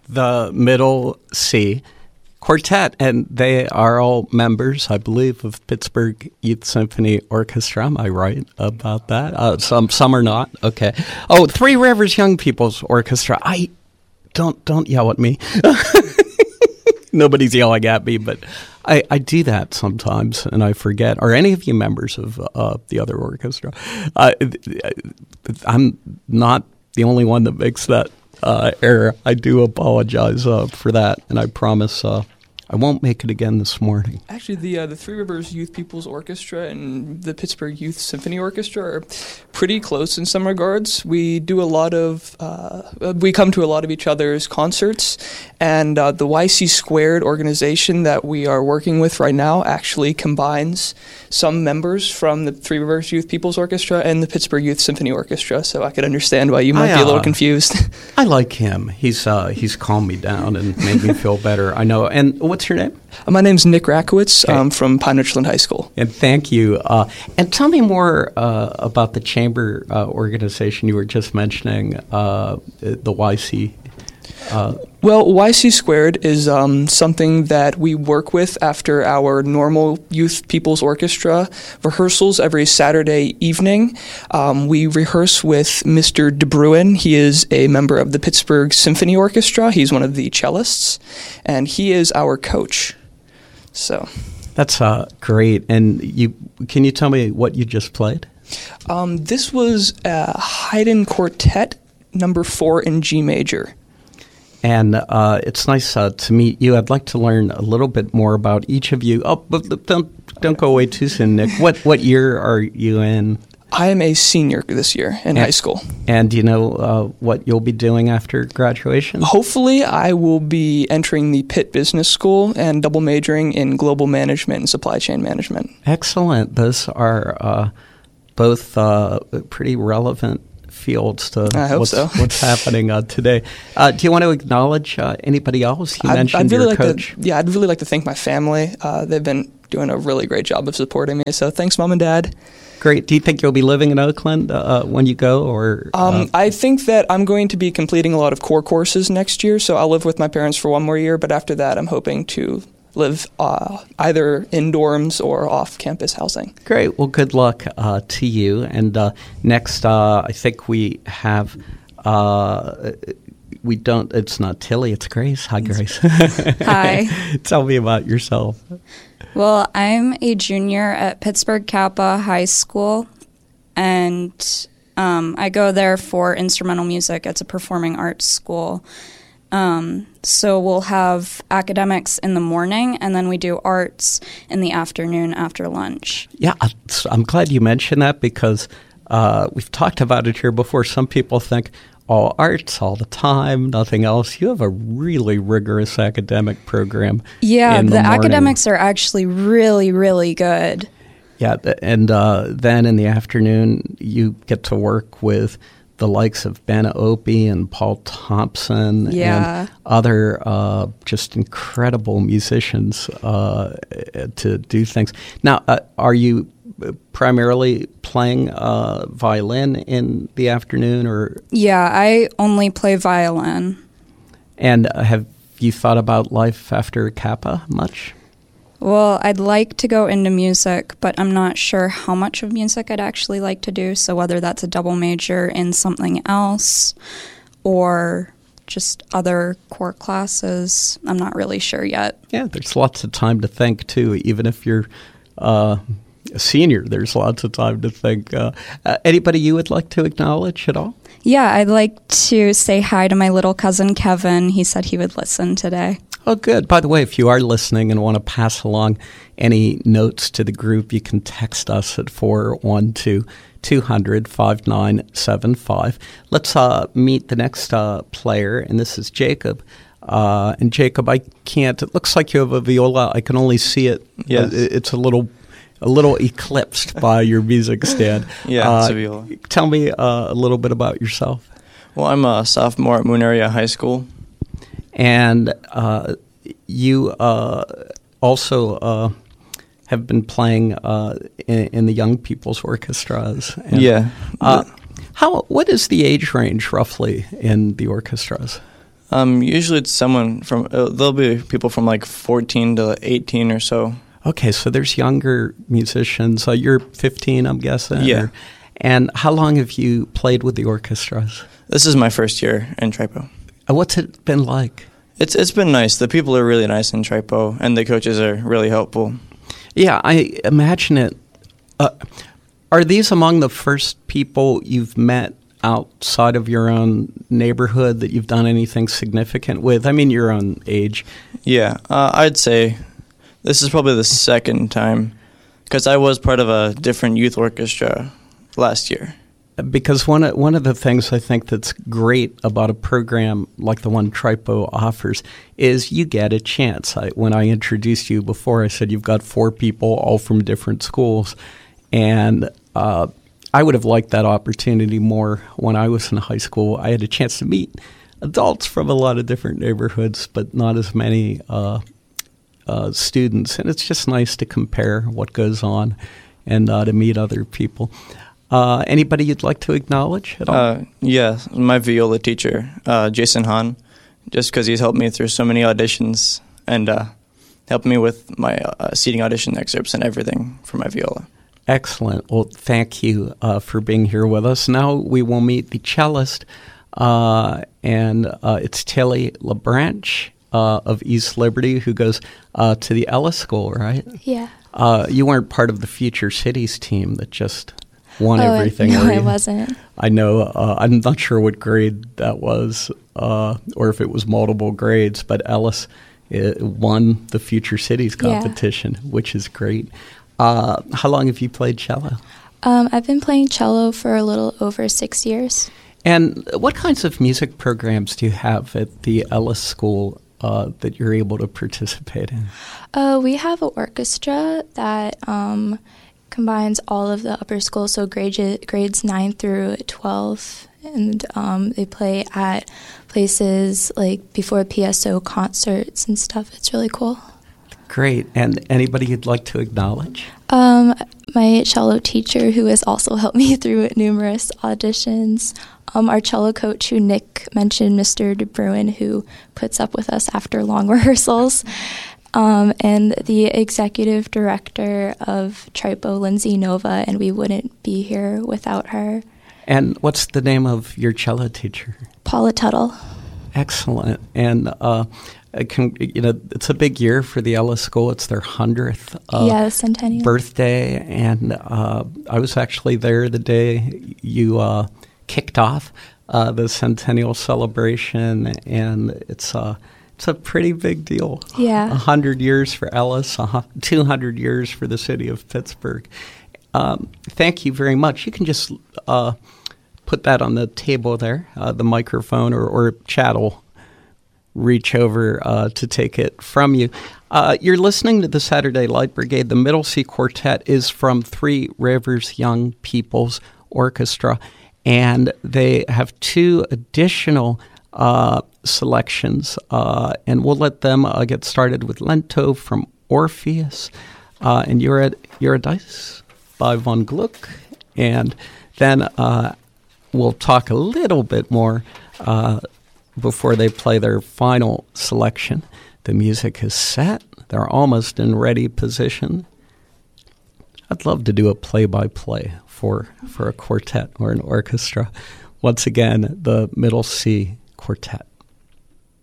the Middle C Quartet, and they are all members, I believe, of Pittsburgh Youth Symphony Orchestra. Am I right about that? Some are not. Okay. Oh, Three Rivers Young People's Orchestra. Don't yell at me. Nobody's yelling at me, but I do that sometimes, and I forget. Are any of you members of the other orchestra? I'm not the only one that makes that error. I do apologize for that, and I promise I won't make it again this morning. Actually, the Three Rivers Youth People's Orchestra and the Pittsburgh Youth Symphony Orchestra are pretty close in some regards. We do a lot of, we come to a lot of each other's concerts, and the YC Squared organization that we are working with right now actually combines some members from the Three Rivers Youth People's Orchestra and the Pittsburgh Youth Symphony Orchestra, so I could understand why you might be a little confused. I like him. He's calmed me down and made me feel better. I know. And what's your name? My name's Nick Rakowitz. Okay. I'm from Pine Richland High School. And thank you. And tell me more about the chamber organization you were just mentioning, the YC. Well, YC Squared is something that we work with after our normal Youth People's Orchestra rehearsals every Saturday evening. We rehearse with Mr. De Bruin. He is a member of the Pittsburgh Symphony Orchestra. He's one of the cellists, and he is our coach. So that's great. And can you tell me what you just played? This was Haydn Quartet Number 4 in G major. And it's nice to meet you. I'd like to learn a little bit more about each of you. Oh, but don't go away too soon, Nick. What year are you in? I am a senior this year in high school. And do you know what you'll be doing after graduation? Hopefully, I will be entering the Pitt Business School and double majoring in global management and supply chain management. Excellent. Those are both pretty relevant fields to what's happening today. Do you want to acknowledge anybody else? You mentioned your coach. I'd really like to thank my family. They've been doing a really great job of supporting me. So thanks, Mom and Dad. Great. Do you think you'll be living in Oakland when you go? Or I think that I'm going to be completing a lot of core courses next year. So I'll live with my parents for one more year. But after that, I'm hoping to live either in dorms or off-campus housing. Great. Well, good luck to you. And next, I think we have, it's not Tilly, it's Grace. Hi, Grace. Hi. Tell me about yourself. Well, I'm a junior at Pittsburgh Kappa High School, and I go there for instrumental music. It's a performing arts school. So we'll have academics in the morning, and then we do arts in the afternoon after lunch. Yeah, I'm glad you mentioned that because we've talked about it here before. Some people think, all arts all the time, nothing else. You have a really rigorous academic program. Yeah, the academics are actually really, really good. Yeah, and then in the afternoon, you get to work with the likes of Ben Opie and Paul Thompson and other just incredible musicians to do things. Now, are you primarily playing violin in the afternoon? Or Yeah, I only play violin. And have you thought about life after Kappa much? Well, I'd like to go into music, but I'm not sure how much of music I'd actually like to do. So whether that's a double major in something else or just other core classes, I'm not really sure yet. Yeah, there's lots of time to think, too. Even if you're a senior, there's lots of time to think. Anybody you would like to acknowledge at all? Yeah, I'd like to say hi to my little cousin, Kevin. He said he would listen today. Oh, good. By the way, if you are listening and want to pass along any notes to the group, you can text us at 412-200-5975. Let's meet the next player, and this is Jacob. And Jacob, it looks like you have a viola. I can only see it. Yes. It's a little eclipsed by your music stand. Yeah, it's a viola. Tell me a little bit about yourself. Well, I'm a sophomore at Moon Area High School. And you also have been playing in the young people's orchestras. And, yeah. What is the age range roughly in the orchestras? Usually it's someone from, there'll be people from like 14 to 18 or so. Okay, so there's younger musicians. You're 15, I'm guessing? Yeah. And how long have you played with the orchestras? This is my first year in Tripo. What's it been like? It's been nice. The people are really nice in Tripo, and the coaches are really helpful. Yeah, I imagine it. Are these among the first people you've met outside of your own neighborhood that you've done anything significant with? I mean, your own age. Yeah, I'd say this is probably the second time, because I was part of a different youth orchestra last year. Because one of the things I think that's great about a program like the one Tripo offers is you get a chance. When I introduced you before, I said you've got 4 people, all from different schools. And I would have liked that opportunity more when I was in high school. I had a chance to meet adults from a lot of different neighborhoods, but not as many students. And it's just nice to compare what goes on and to meet other people. Anybody you'd like to acknowledge at all? Yeah, my viola teacher, Jason Hahn, just because he's helped me through so many auditions and helped me with my seating audition excerpts and everything for my viola. Excellent. Well, thank you for being here with us. Now we will meet the cellist, and it's Tilly LaBranch of East Liberty, who goes to the Ellis School, right? Yeah. You weren't part of the Future Cities team that just won everything. No, I wasn't. I know. I'm not sure what grade that was, or if it was multiple grades, but Ellis won the Future Cities competition, which is great. How long have you played cello? I've been playing cello for a little over 6 years. And what kinds of music programs do you have at the Ellis School that you're able to participate in? We have an orchestra that combines all of the upper schools, so grades 9 through 12, and they play at places like before PSO concerts and stuff. It's really cool. Great. And anybody you'd like to acknowledge? My cello teacher, who has also helped me through numerous auditions. Our cello coach, who Nick mentioned, Mr. DeBruin, who puts up with us after long rehearsals. And the executive director of Tripo, Lindsay Nova, and we wouldn't be here without her. And what's the name of your cello teacher? Paula Tuttle. Excellent. And it's a big year for the Ellis School. It's their 100th centennial birthday. And I was actually there the day you kicked off the centennial celebration, and it's a pretty big deal. Yeah. 100 years for Ellis, 200 years for the city of Pittsburgh. Thank you very much. You can just put that on the table there, the microphone, or Chad will reach over to take it from you. You're listening to the Saturday Light Brigade. The Middle C Quartet is from Three Rivers Young People's Orchestra, and they have 2 additional selections, and we'll let them get started with Lento from Orpheus and Eurydice by von Gluck, and then we'll talk a little bit more before they play their final selection. The music is set. They're almost in ready position. I'd love to do a play-by-play for a quartet or an orchestra. Once again, the Middle C Quartet.